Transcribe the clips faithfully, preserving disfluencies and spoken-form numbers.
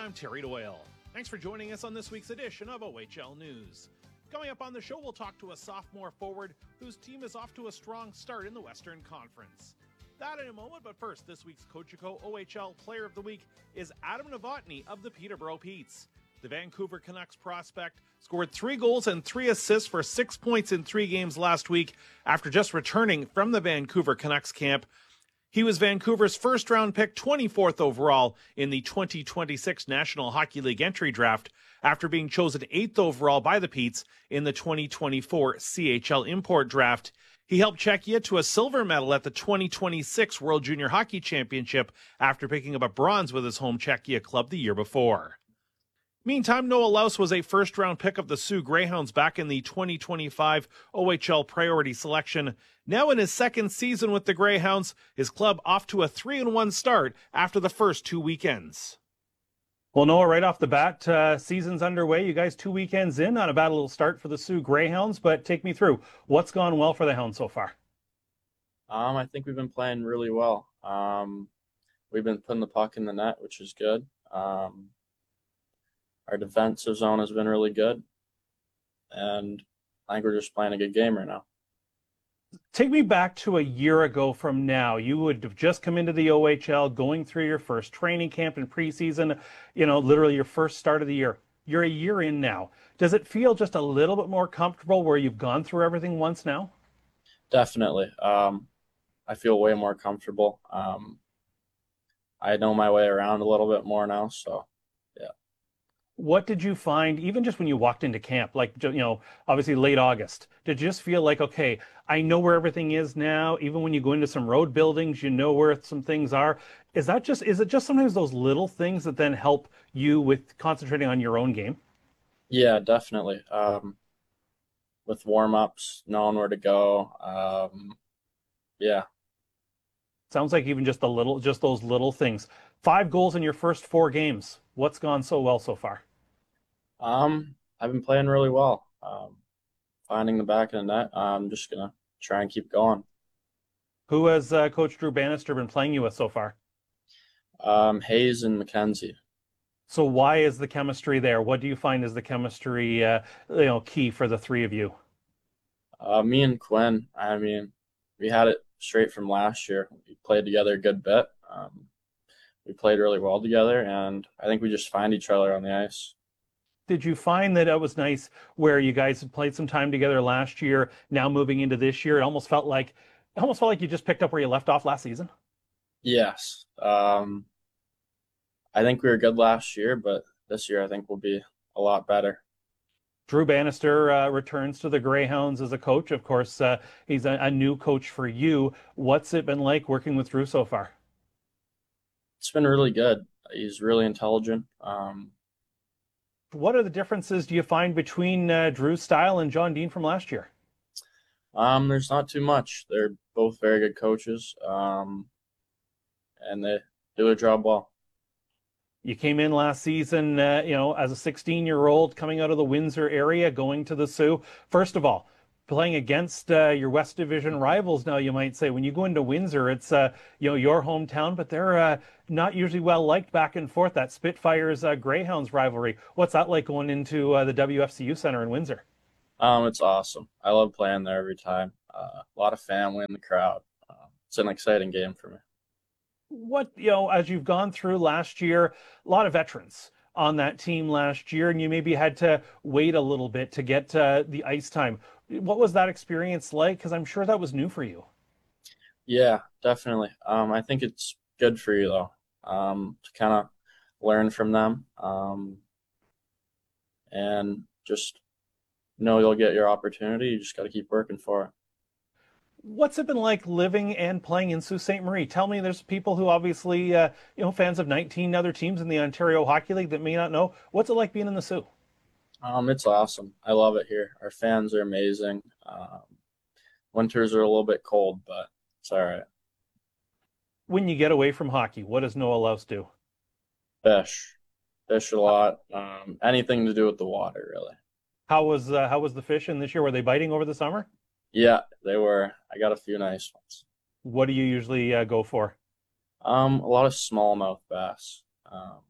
I'm Terry Doyle. Thanks for joining us on this week's edition of O H L News. Coming up on the show, we'll talk to a sophomore forward whose team is off to a strong start in the Western Conference. That in a moment, but first, this week's Cogeco O H L Player of the Week is Adam Novotny of the Peterborough Petes. The Vancouver Canucks prospect scored three goals and three assists for six points in three games last week after just returning from the Vancouver Canucks camp. He was Vancouver's first-round pick, twenty-fourth overall in the twenty twenty-six National Hockey League entry draft after being chosen eighth overall by the Petes in the twenty twenty-four C H L import draft. He helped Czechia to a silver medal at the twenty twenty-six World Junior Hockey Championship after picking up a bronze with his home Czechia club the year before. Meantime, Noah Laus was a first-round pick of the Sioux Greyhounds back in the twenty twenty-five O H L priority selection. Now in his second season with the Greyhounds, his club off to a three and one start after the first two weekends. Well, Noah, right off the bat, uh, season's underway. You guys two weekends in, not a bad little start for the Sioux Greyhounds, but take me through. What's gone well for the Hounds so far? Um, I think we've been playing really well. Um, we've been putting the puck in the net, which is good. Um, our defensive zone has been really good, and I think we're just playing a good game right now. Take me back to a year ago from now. You would have just come into the O H L, going through your first training camp and preseason, you know, literally your first start of the year. You're a year in now. Does it feel just a little bit more comfortable where you've gone through everything once now? Definitely. Um, I feel way more comfortable. Um, I know my way around a little bit more now, so yeah. What did you find, even just when you walked into camp, like, you know, obviously late August, did you just feel like, okay, I know where everything is now, even when you go into some road buildings, you know where some things are? Is that just, is it just sometimes those little things that then help you with concentrating on your own game? Yeah, definitely. Um, with warm-ups, knowing where to go. Um, yeah. Sounds like even just the little, just those little things. Five goals in your first four games. What's gone so well so far? Um, I've been playing really well. Um, finding the back of the net. I'm just gonna try and keep going. Who has uh, Coach Drew Bannister been playing you with so far? Um, Hayes and McKenzie. So why is the chemistry there? What do you find is the chemistry, uh, you know, key for the three of you? Uh, me and Quinn. I mean, we had it straight from last year. We played together a good bit. Um, we played really well together, and I think we just find each other on the ice. Did you find that it was nice where you guys had played some time together last year, now moving into this year? It almost felt like, it almost felt like you just picked up where you left off last season? Yes. Um, I think we were good last year, but this year I think we'll be a lot better. Drew Bannister uh, returns to the Greyhounds as a coach. Of course, uh, he's a, a new coach for you. What's it been like working with Drew so far? It's been really good. He's really intelligent. Um, what are the differences do you find between uh, Drew's style and John Dean from last year? Um, there's not too much. They're both very good coaches, um, and they do their job well. You came in last season, uh, you know, as a sixteen-year-old coming out of the Windsor area, going to the Sioux. First of all, playing against uh, your West Division rivals now, you might say. When you go into Windsor, it's, uh, you know, your hometown, but they're uh, not usually well-liked back and forth, that Spitfires uh, Greyhounds rivalry. What's that like going into uh, the W F C U Center in Windsor? Um, it's awesome. I love playing there every time. Uh, a lot of family in the crowd. Uh, it's an exciting game for me. What, you know, as you've gone through last year, a lot of veterans on that team last year, and you maybe had to wait a little bit to get uh, the ice time. What was that experience like? Because I'm sure that was new for you. Yeah, definitely. Um, I think it's good for you, though, um, to kind of learn from them um, and just know you'll get your opportunity. You just got to keep working for it. What's it been like living and playing in Sault Ste. Marie? Tell me, there's people who obviously, uh, you know, fans of nineteen other teams in the Ontario Hockey League that may not know. What's it like being in the Sioux? Um, it's awesome. I love it here. Our fans are amazing. Um, winters are a little bit cold, but it's all right. When you get away from hockey, what does Noah Laus do? Fish. Fish a lot. Um, anything to do with the water, really. How was uh, how was the fishing this year? Were they biting over the summer? Yeah, they were. I got a few nice ones. What do you usually uh, go for? Um, a lot of smallmouth bass. Um,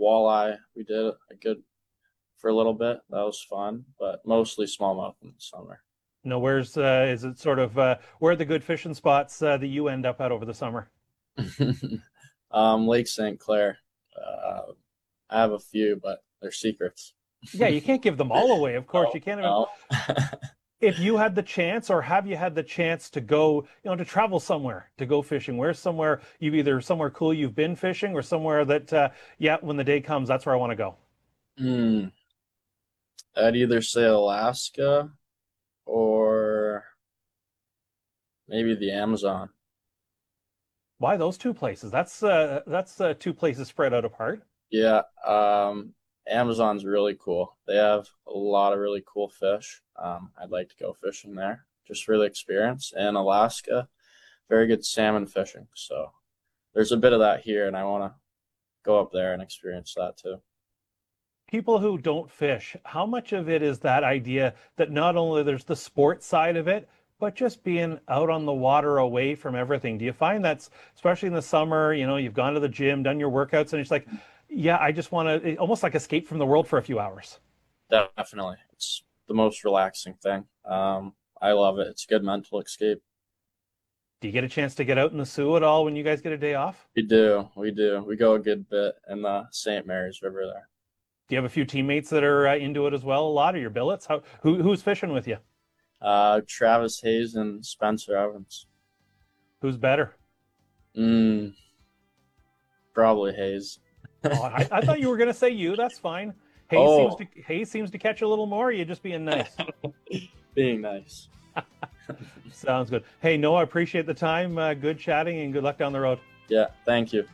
walleye. We did a good for a little bit. That was fun, but mostly smallmouth in the summer. No, where's uh, is it sort of uh, where are the good fishing spots uh, that you end up at over the summer? um, Lake Saint Clair. Uh, I have a few, but they're secrets. Yeah, you can't give them all away. Of course, No, you can't even. no. If you had the chance, or have you had the chance to go, you know, to travel somewhere to go fishing? Where's somewhere you've either somewhere cool you've been fishing, or somewhere that, uh, yeah, when the day comes, that's where I want to go. Hmm. I'd either say Alaska or maybe the Amazon. Why those two places? That's uh, that's uh, two places spread out apart. Yeah, um, Amazon's really cool. They have a lot of really cool fish. Um, I'd like to go fishing there just for the experience. And Alaska, very good salmon fishing. So there's a bit of that here, and I want to go up there and experience that too. People who don't fish, how much of it is that idea that not only there's the sport side of it, but just being out on the water away from everything? Do you find that's, especially in the summer, you know, you've gone to the gym, done your workouts, and it's like, yeah, I just want to almost like escape from the world for a few hours? Definitely. It's the most relaxing thing. Um, I love it. It's a good mental escape. Do you get a chance to get out in the Sioux at all when you guys get a day off? We do. We do. We go a good bit in the Saint Mary's River there. Do you have a few teammates that are uh, into it as well? A lot of your billets? How, who, who's fishing with you? Uh, Travis Hayes and Spencer Evans. Who's better? Mm, probably Hayes. Oh, I, I thought you were going to say you. That's fine. Hayes, Oh. seems to, Hayes seems to catch a little more. Or you just being nice. Being nice. Sounds good. Hey, Noah, I appreciate the time. Uh, good chatting and good luck down the road. Yeah, thank you.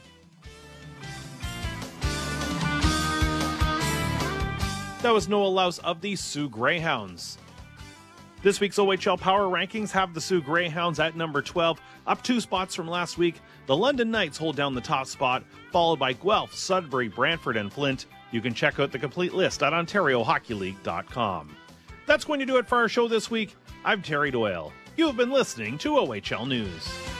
That was Noah Louse of the Sioux Greyhounds. This week's O H L Power Rankings have the Sioux Greyhounds at number twelve, up two spots from last week. The London Knights hold down the top spot, followed by Guelph, Sudbury, Brantford, and Flint. You can check out the complete list at ontario hockey league dot com. That's going to do it for our show this week. I'm Terry Doyle. You have been listening to O H L News.